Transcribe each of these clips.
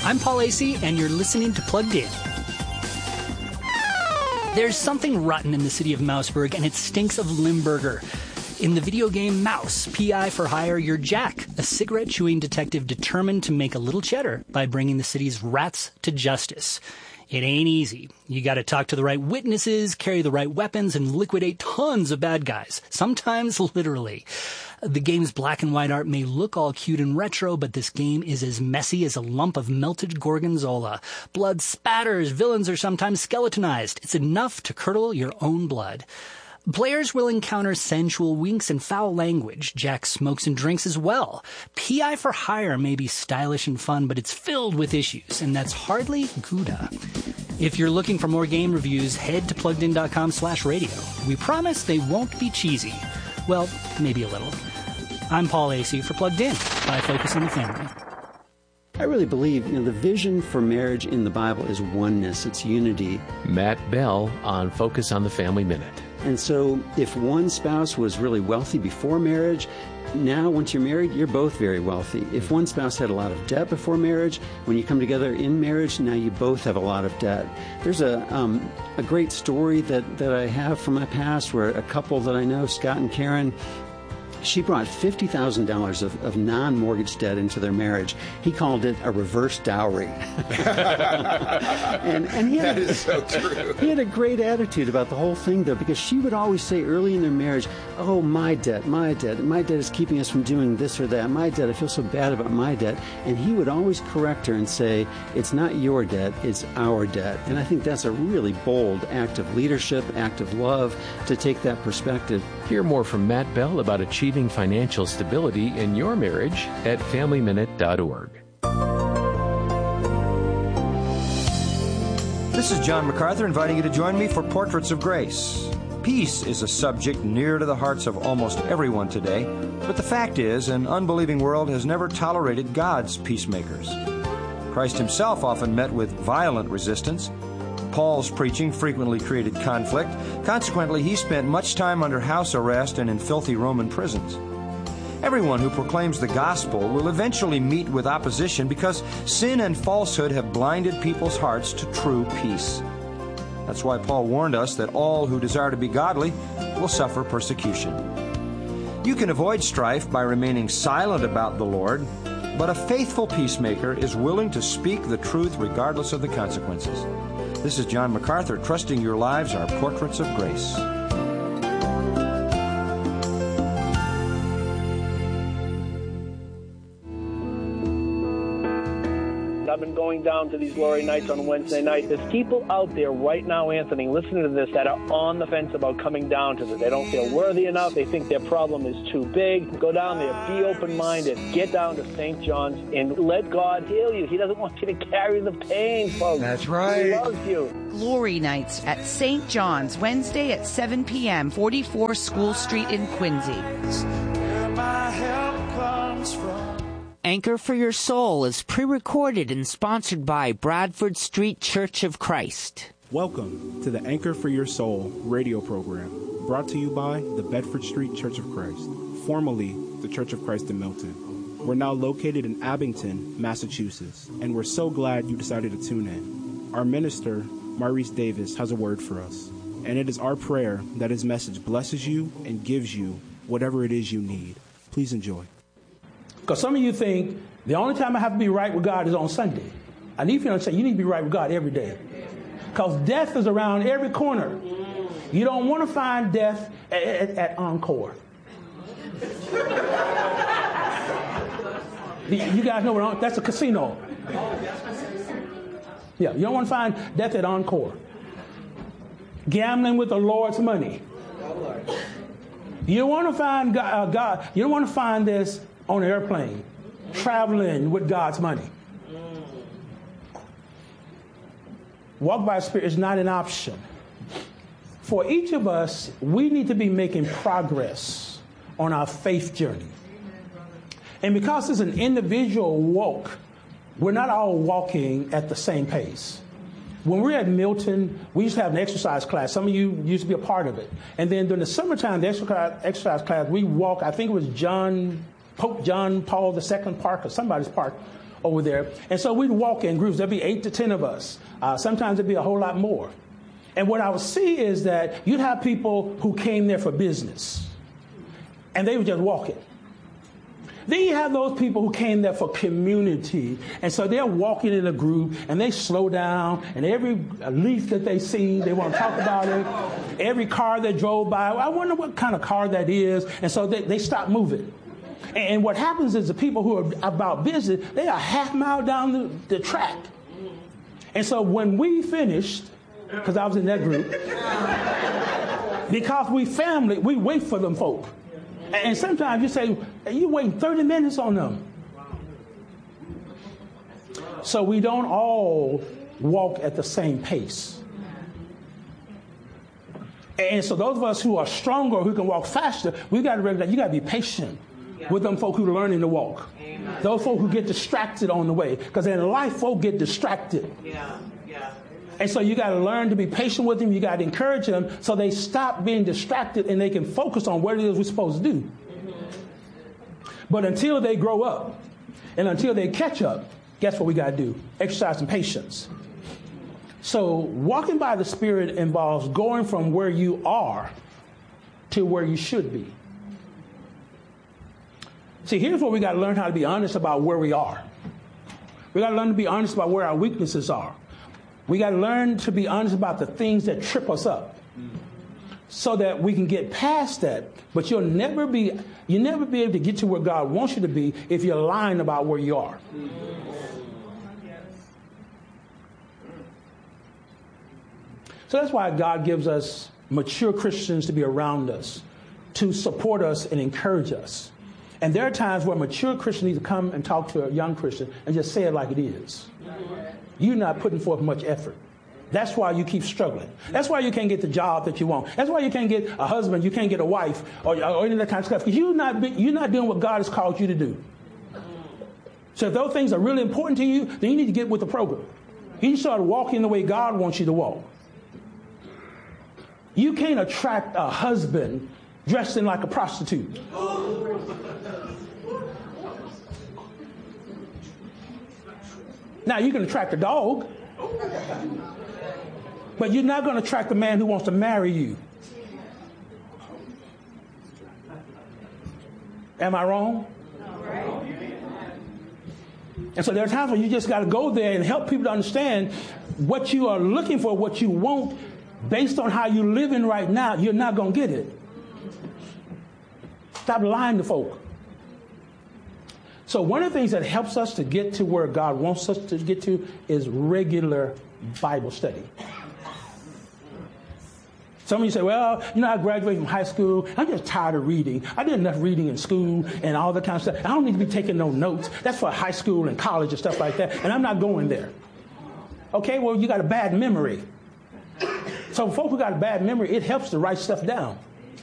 I'm Paul Asay, and you're listening to Plugged In. There's something rotten in the city of Mouseburg, and it stinks of Limburger. In the video game Mouse, PI for Hire, you're Jack, a cigarette-chewing detective determined to make a little cheddar by bringing the city's rats to justice. It ain't easy. You gotta talk to the right witnesses, carry the right weapons, and liquidate tons of bad guys. Sometimes literally. The game's black and white art may look all cute and retro, but this game is as messy as a lump of melted gorgonzola. Blood spatters, villains are sometimes skeletonized. It's enough to curdle your own blood. Players will encounter sensual winks and foul language. Jack smokes and drinks as well. PI for Hire may be stylish and fun, but it's filled with issues, and that's hardly Gouda. If you're looking for more game reviews, head to PluggedIn.com/radio. We promise they won't be cheesy. Well, maybe a little. I'm Paul Asay for Plugged In, by Focus on the Family. I really believe, the vision for marriage in the Bible is oneness, it's unity. Matt Bell on Focus on the Family Minute. And so if one spouse was really wealthy before marriage, now once you're married, you're both very wealthy. If one spouse had a lot of debt before marriage, when you come together in marriage, now you both have a lot of debt. There's a great story that I have from my past where a couple that I know, Scott and Karen, she brought $50,000 of non-mortgage debt into their marriage. He called it a reverse dowry. and he had that is so true. He had a great attitude about the whole thing, though, because she would always say early in their marriage, oh, my debt is keeping us from doing this or that. My debt, I feel so bad about my debt. And he would always correct her and say, it's not your debt, it's our debt. And I think that's a really bold act of leadership, act of love, to take that perspective. Hear more from Matt Bell about achieving financial stability in your marriage at FamilyMinute.org. This is John MacArthur inviting you to join me for Portraits of Grace. Peace is a subject near to the hearts of almost everyone today, but the fact is, an unbelieving world has never tolerated God's peacemakers. Christ himself often met with violent resistance. Paul's preaching frequently created conflict. Consequently, he spent much time under house arrest and in filthy Roman prisons. Everyone who proclaims the gospel will eventually meet with opposition because sin and falsehood have blinded people's hearts to true peace. That's why Paul warned us that all who desire to be godly will suffer persecution. You can avoid strife by remaining silent about the Lord, but a faithful peacemaker is willing to speak the truth regardless of the consequences. This is John MacArthur, trusting your lives are portraits of grace. I've been going down to these glory nights on Wednesday night. There's people out there right now, Anthony, listening to this that are on the fence about coming down to this. They don't feel worthy enough. They think their problem is too big. Go down there. Be open-minded. Get down to St. John's and let God heal you. He doesn't want you to carry the pain, folks. That's right. He loves you. Glory nights at St. John's, Wednesday at 7 p.m., 44 School Street in Quincy. Where my help comes from. Anchor for Your Soul is pre-recorded and sponsored by Bradford Street Church of Christ. Welcome to the Anchor for Your Soul radio program, brought to you by the Bedford Street Church of Christ, formerly the Church of Christ in Milton. We're now located in Abington, Massachusetts, and we're so glad you decided to tune in. Our minister, Maurice Davis, has a word for us, and it is our prayer that his message blesses you and gives you whatever it is you need. Please enjoy. Because some of you think the only time I have to be right with God is on Sunday. I need you to understand you need to be right with God every day. Because death is around every corner. You don't want to find death at Encore. You guys know what that's a casino. Yeah, you don't want to find death at Encore. Gambling with the Lord's money. You don't want to find God. You don't want to find this on an airplane, traveling with God's money. Walk by Spirit is not an option. For each of us, we need to be making progress on our faith journey. And because it's an individual walk, we're not all walking at the same pace. When we're at Milton, we used to have an exercise class. Some of you used to be a part of it. And then during the summertime, the exercise class, we walk, I think it was John Pope John Paul II Park or somebody's park over there. And so we'd walk in groups. There'd be 8 to 10 of us. Sometimes it'd be a whole lot more. And what I would see is that you'd have people who came there for business, and they were just walking. Then you have those people who came there for community. And so they're walking in a group, and they slow down, and every leaf that they see, they want to talk about it. Every car that drove by, I wonder what kind of car that is. And so they stop moving. And what happens is the people who are about business, they are half mile down the track. And so when we finished, because I was in that group, because we family, we wait for them folk. And sometimes you say, you waiting 30 minutes on them. So we don't all walk at the same pace. And so those of us who are stronger, who can walk faster, we got to recognize you got to be patient with them folk who are learning to walk. Amen. Those folk who get distracted on the way. Because in life, folk get distracted. Yeah. And so you got to learn to be patient with them. You got to encourage them so they stop being distracted and they can focus on what it is we're supposed to do. Mm-hmm. But until they grow up and until they catch up, guess what we got to do? Exercise some patience. So walking by the Spirit involves going from where you are to where you should be. See, here's where we got to learn how to be honest about where we are. We got to learn to be honest about where our weaknesses are. We got to learn to be honest about the things that trip us up so that we can get past that. But you'll never be able to get to where God wants you to be if you're lying about where you are. So that's why God gives us mature Christians to be around us, to support us and encourage us. And there are times where mature Christians need to come and talk to a young Christian and just say it like it is. You're not putting forth much effort. That's why you keep struggling. That's why you can't get the job that you want. That's why you can't get a husband, you can't get a wife, or any of that kind of stuff. Because you're not doing what God has called you to do. So if those things are really important to you, then you need to get with the program. You need to start walking the way God wants you to walk. You can't attract a husband dressed in like a prostitute. Now, you can attract a dog, but you're not going to attract a man who wants to marry you. Am I wrong? And so there are times when you just got to go there and help people to understand what you are looking for, what you want, based on how you're living right now, you're not going to get it. Stop lying to folk. So one of the things that helps us to get to where God wants us to get to is regular Bible study. Some of you say, well, I graduated from high school. I'm just tired of reading. I did enough reading in school and all that kind of stuff. I don't need to be taking no notes. That's for high school and college and stuff like that. And I'm not going there. Okay, well, you got a bad memory. So for folks who got a bad memory, it helps to write stuff down.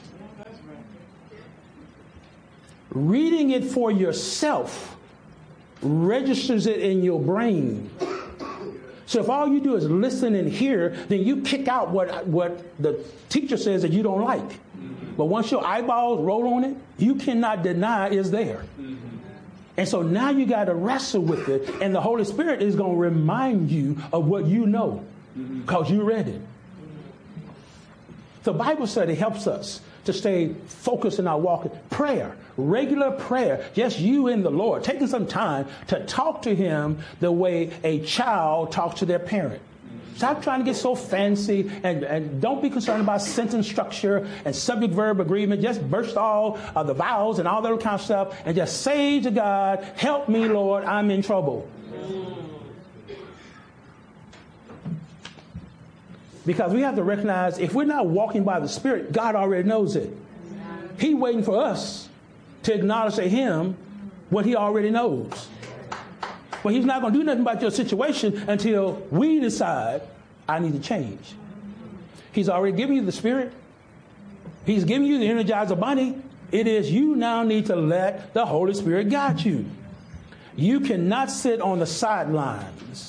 Reading it for yourself registers it in your brain. So if all you do is listen and hear, then you kick out what the teacher says that you don't like. But once your eyeballs roll on it, you cannot deny it's there. And so now you got to wrestle with it, and the Holy Spirit is going to remind you of what you know because you read it. The Bible study helps us to stay focused in our walk. Prayer, regular prayer, just you and the Lord, taking some time to talk to Him the way a child talks to their parent. Stop trying to get so fancy and don't be concerned about sentence structure and subject-verb agreement. Just burst all of the vowels and all that kind of stuff and just say to God, help me, Lord, I'm in trouble. Because we have to recognize if we're not walking by the Spirit, God already knows it. He's waiting for us to acknowledge to Him what He already knows. But He's not going to do nothing about your situation until we decide, I need to change. He's already given you the Spirit. He's giving you the Energizer Bunny. It is you now need to let the Holy Spirit guide you. You cannot sit on the sidelines.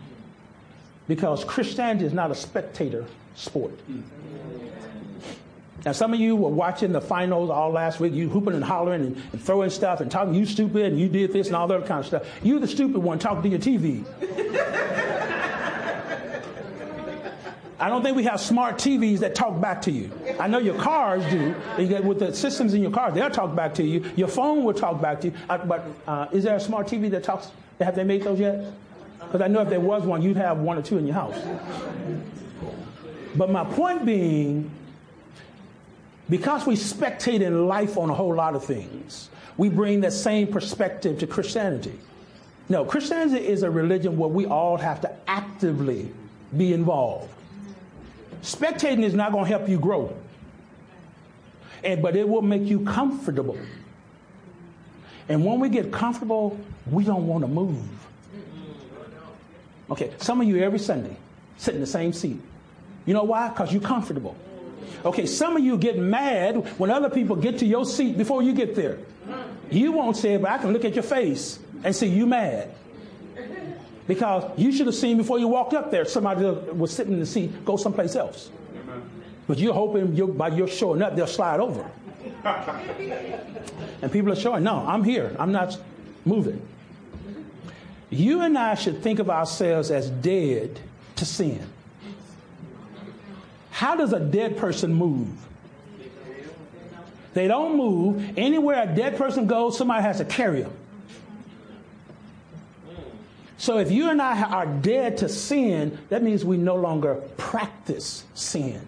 Because Christianity is not a spectator sport. Now, some of you were watching the finals all last week. You hooping and hollering and throwing stuff and talking, you stupid, and you did this and all that kind of stuff. You the stupid one talking to your TV. I don't think we have smart TVs that talk back to you. I know your cars do. With the systems in your car, they'll talk back to you. Your phone will talk back to you. But is there a smart TV that talks? Have they made those yet? Because I know if there was one, you'd have one or two in your house. But my point being, because we spectate in life on a whole lot of things, we bring that same perspective to Christianity. No, Christianity is a religion where we all have to actively be involved. Spectating is not going to help you grow, but it will make you comfortable. And when we get comfortable, we don't want to move. Okay, some of you every Sunday sit in the same seat. You know why? Because you're comfortable. Okay, some of you get mad when other people get to your seat before you get there. You won't say it, but I can look at your face and see you mad. Because you should have seen before you walked up there, somebody was sitting in the seat, go someplace else. But you're hoping by your showing up, they'll slide over. And people are showing, no, I'm here. I'm not moving. You and I should think of ourselves as dead to sin. How does a dead person move? They don't move. Anywhere a dead person goes, somebody has to carry them. So if you and I are dead to sin, that means we no longer practice sin.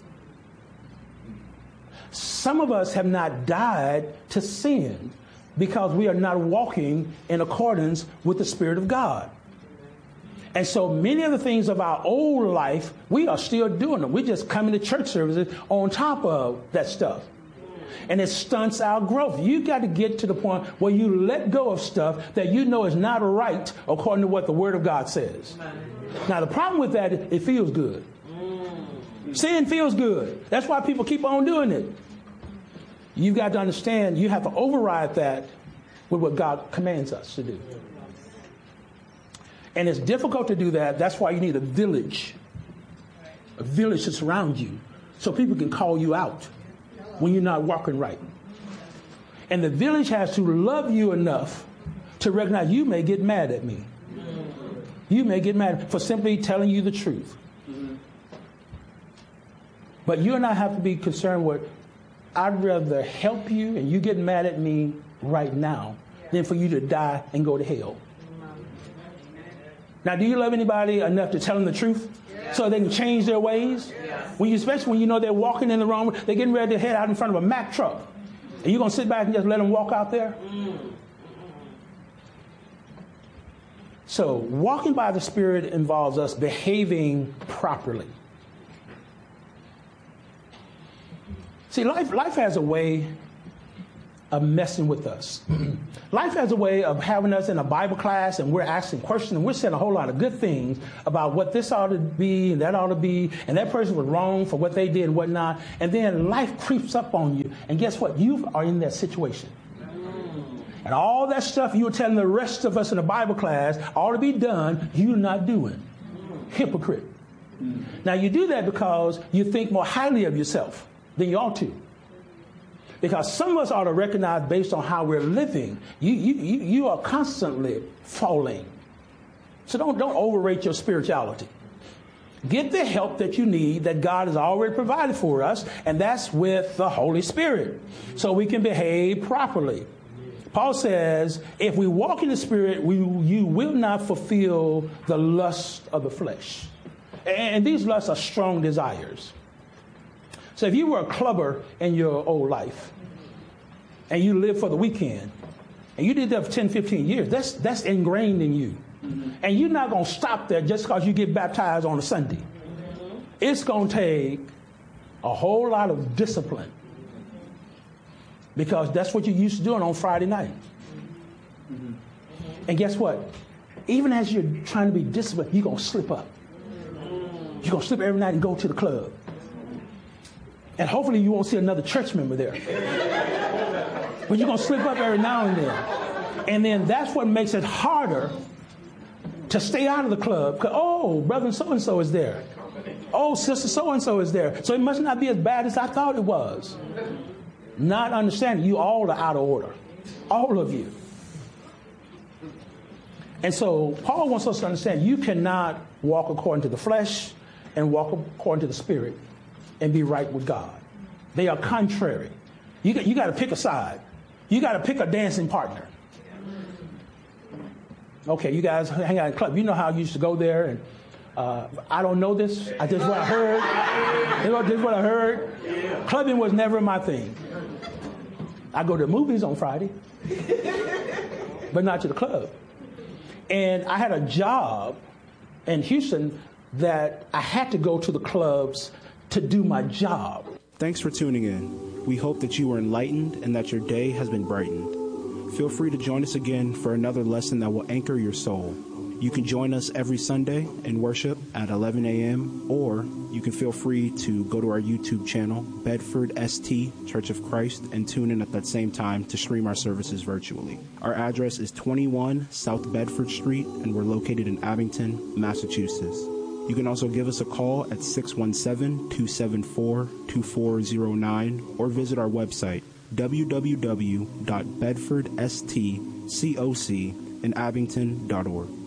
Some of us have not died to sin because we are not walking in accordance with the Spirit of God. And so many of the things of our old life, we are still doing them. We're just coming to church services on top of that stuff. And it stunts our growth. You got to get to the point where you let go of stuff that you know is not right according to what the Word of God says. Now, the problem with that, it feels good. Sin feels good. That's why people keep on doing it. You've got to understand you have to override that with what God commands us to do. And it's difficult to do that. That's why you need a village to surround you so people can call you out when you're not walking right. And the village has to love you enough to recognize you may get mad at me. You may get mad for simply telling you the truth. But you and I have to be concerned with, I'd rather help you and you get mad at me right now than for you to die and go to hell. Now, do you love anybody enough to tell them the truth so they can change their ways? Especially when you know they're walking in the wrong way, they're getting ready to head out in front of a Mack truck. And you're going to sit back and just let them walk out there? So walking by the Spirit involves us behaving properly. See, life has a way of messing with us. Life has a way of having us in a Bible class and we're asking questions and we're saying a whole lot of good things about what this ought to be and that ought to be, and that person was wrong for what they did and whatnot. And then life creeps up on you. And guess what? You are in that situation. And all that stuff you were telling the rest of us in the Bible class ought to be done, you're not doing. Hypocrite. Now, you do that because you think more highly of yourself than you ought to. Because some of us ought to recognize based on how we're living, you are constantly falling. So don't overrate your spirituality. Get the help that you need that God has already provided for us, and that's with the Holy Spirit, so we can behave properly. Paul says, if we walk in the Spirit, you will not fulfill the lust of the flesh. And these lusts are strong desires. So if you were a clubber in your old life and you lived for the weekend and you did that for 10, 15 years, that's ingrained in you. And you're not going to stop there just because you get baptized on a Sunday. It's going to take a whole lot of discipline because that's what you're used to doing on Friday night. And guess what? Even as you're trying to be disciplined, you're going to slip up. You're going to slip every night and go to the club. And hopefully you won't see another church member there. But you're going to slip up every now and then. And then that's what makes it harder to stay out of the club. Oh, brother so-and-so is there. Oh, Sister so-and-so is there. So it must not be as bad as I thought it was. Not understanding you all are out of order. All of you. And so Paul wants us to understand you cannot walk according to the flesh and walk according to the spirit and be right with God. They are contrary. You got to pick a side. You got to pick a dancing partner. Okay, you guys hang out in the club. You know how I used to go there, and I don't know this. This is what I heard. This is what I heard. Clubbing was never my thing. I go to the movies on Friday, but not to the club. And I had a job in Houston that I had to go to the clubs to do my job. Thanks for tuning in. We hope that you were enlightened and that your day has been brightened. Feel free to join us again for another lesson that will anchor your soul. You can join us every Sunday in worship at 11 a.m. or you can feel free to go to our YouTube channel, Bedford ST Church of Christ, and tune in at that same time to stream our services virtually. Our address is 21 South Bedford Street, and we're located in Abington, Massachusetts. You can also give us a call at 617-274-2409 or visit our website, www.bedfordstcocinabington.org.